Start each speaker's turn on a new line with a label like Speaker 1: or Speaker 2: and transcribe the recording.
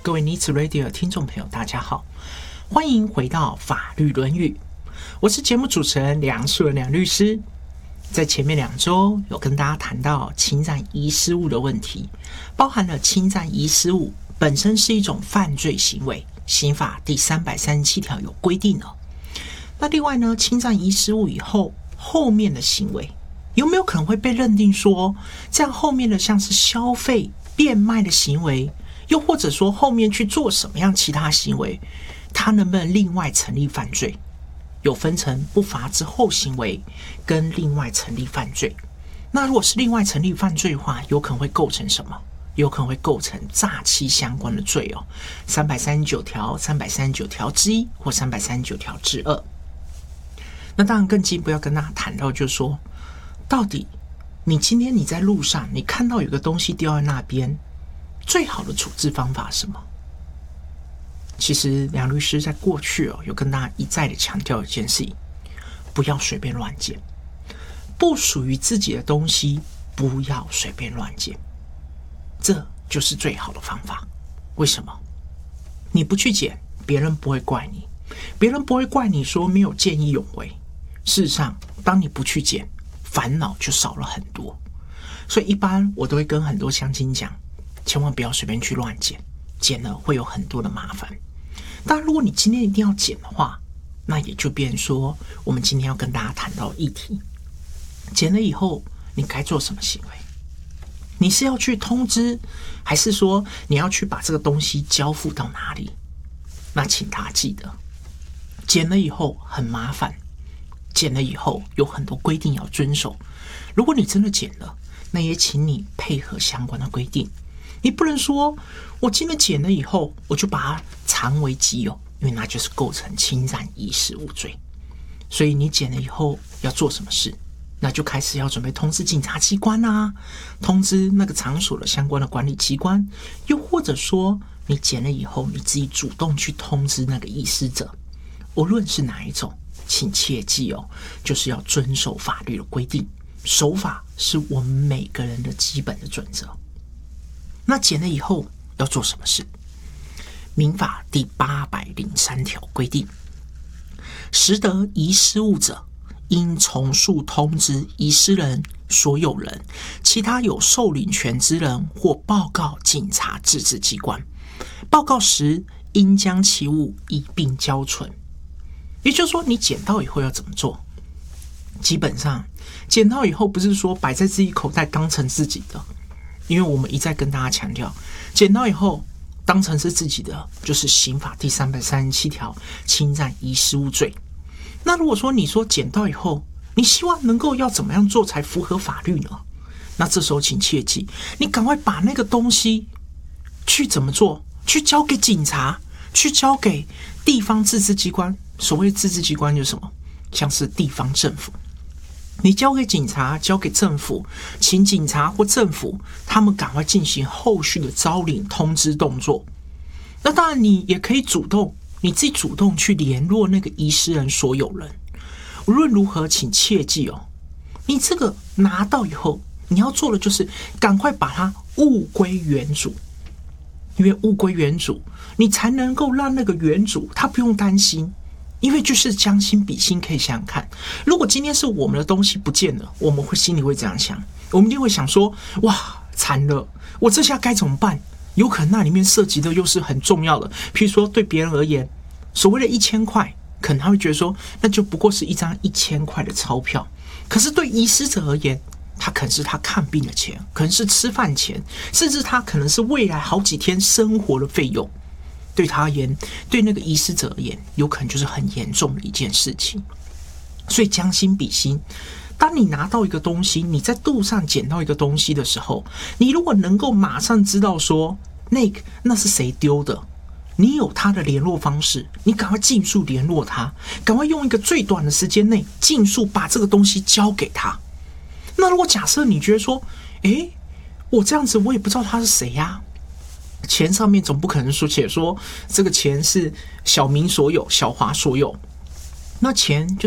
Speaker 1: 各位尼子 Radio 的听众朋友，大家好，欢迎回到法律论语，我是节目主持人梁树人梁律师。在前面2周有跟大家谈到侵占遗失物的问题，包含了侵占遗失物本身是一种犯罪行为，刑法第337条有规定了。那另外呢，侵占遗失物以后，后面的行为有没有可能会被认定说，这样后面的像是消费、变卖的行为，又或者说后面去做什么样其他行为，它能不能另外成立犯罪？有分成不法之后行为跟另外成立犯罪。那如果是另外成立犯罪的话，有可能会构成什么？有可能会构成诈欺相关的罪哦，339条、339条之1或339条之2。那当然更进一步要跟大家谈到，就是说，到底你今天你在路上，你看到有个东西掉在那边，最好的处置方法是什么？其实梁律师在过去有跟大家一再的强调一件事情，不要随便乱捡，不属于自己的东西不要随便乱捡，这就是最好的方法。为什么？你不去捡，别人不会怪你，别人不会怪你说没有见义勇为。事实上，当你不去捡，烦恼就少了很多。所以一般我都会跟很多乡亲讲，千万不要随便去乱捡，捡了会有很多的麻烦。当然如果你今天一定要捡的话，那也就变成说我们今天要跟大家谈到议题，捡了以后你该做什么行为？你是要去通知，还是说你要去把这个东西交付到哪里？那请大家记得，捡了以后很麻烦，捡了以后有很多规定要遵守。如果你真的捡了，那也请你配合相关的规定。你不能说我今天捡了以后我就把它藏为己有，因为那就是构成侵占遗失物罪。所以你捡了以后要做什么事？那就开始要准备通知警察机关啊，通知那个场所的相关的管理机关，又或者说你捡了以后你自己主动去通知那个遗失者。无论是哪一种，请切记就是要遵守法律的规定，守法是我们每个人的基本的准则。那捡了以后要做什么事？民法第803条规定，拾得遗失物者，应从速通知遗失人、所有人、其他有受领权之人，或报告警察自治机关。报告时应将其物一并交存。也就是说，你捡到以后要怎么做？基本上捡到以后不是说摆在自己口袋当成自己的，因为我们一再跟大家强调，捡到以后当成是自己的，就是刑法第337条侵占遗失物罪。那如果说你说捡到以后，你希望能够要怎么样做才符合法律呢？那这时候请切记，你赶快把那个东西去怎么做？去交给警察，去交给地方自治机关。所谓自治机关就是什么？像是地方政府。你交给警察，交给政府，请警察或政府他们赶快进行后续的招领通知动作。那当然你也可以主动，你自己主动去联络那个遗失人所有人。无论如何请切记你这个拿到以后，你要做的就是赶快把它物归原主。因为物归原主，你才能够让那个原主他不用担心。因为就是将心比心，可以想想看，如果今天是我们的东西不见了，我们心里会这样想，我们一定会想说，哇，惨了，我这下该怎么办？有可能那里面涉及的又是很重要的，譬如说对别人而言，所谓的1000块，可能他会觉得说，那就不过是一张1000块的钞票。可是对遗失者而言，他可能是他看病的钱，可能是吃饭钱，甚至他可能是未来好几天生活的费用。对他而言，对那个遗失者而言，有可能就是很严重的一件事情。所以将心比心，当你拿到一个东西，你在路上捡到一个东西的时候，你如果能够马上知道说那是谁丢的，你有他的联络方式，你赶快尽速联络他，赶快用一个最短的时间内尽速把这个东西交给他。那如果假设你觉得说，我这样子我也不知道他是谁呀，钱上面总不可能写说这个钱是小明所有、小华所有，那钱就